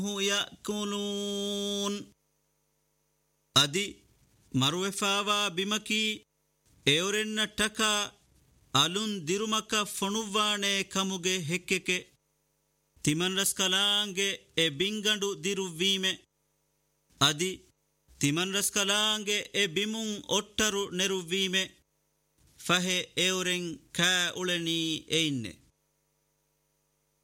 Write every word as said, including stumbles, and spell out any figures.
ಯಕುಲೂನ್ ಅದಿ ಮರುವೆಫಾವಾ ಬಿಮಕಿ ಎವರೆನ್ನ ಟಕ ಅಲುನ್ ದಿರುಮಕ ಫಣುವಾಣೆ ಕಮುಗೆ ಹೆಕ್ಕೆಕೆ ತಿಮನ್ರಸ್ ಕಲಾಂಗೆ ಎ ಬಿಂಗಂಡು ದಿರುವೀಮೆ ಅದಿ ತಿಮನ್ರಸ್ ಕಲಾಂಗೆ ಎ ಬಿಮುಂ ಒಟ್ಟರು ನೆರುವೀಮೆ ಫಹೆ ಎವರೆಂ ಕಾ ಉಳೆನಿ ಎಯ್ನೆ